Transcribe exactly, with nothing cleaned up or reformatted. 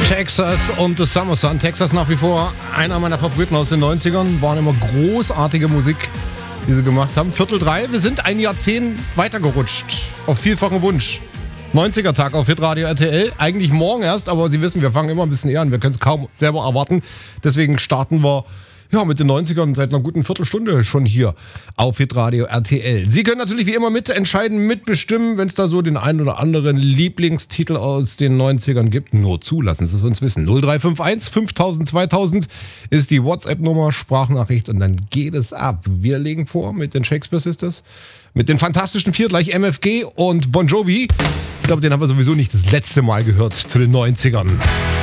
Texas und The Summer Sun. Texas nach wie vor einer meiner Favoriten aus den neunzigern. Waren immer großartige Musik, die sie gemacht haben. Viertel drei, wir sind ein Jahrzehnt weitergerutscht. Auf vielfachen Wunsch. neunziger-Tag auf Hitradio R T L. Eigentlich morgen erst, aber Sie wissen, wir fangen immer ein bisschen eher an. Wir können es kaum selber erwarten. Deswegen starten wir ja, mit den neunzigern seit einer guten Viertelstunde schon hier auf Hitradio R T L. Sie können natürlich wie immer mitentscheiden, mitbestimmen, wenn es da so den einen oder anderen Lieblingstitel aus den neunzigern gibt. Nur zu, lassen Sie es uns wissen. null drei fünf eins fünftausend zweitausend ist die WhatsApp-Nummer, Sprachnachricht und dann geht es ab. Wir legen vor mit den Shakespeare Sisters, mit den Fantastischen Vier, gleich M F G und Bon Jovi. Ich glaube, den haben wir sowieso nicht das letzte Mal gehört zu den neunzigern.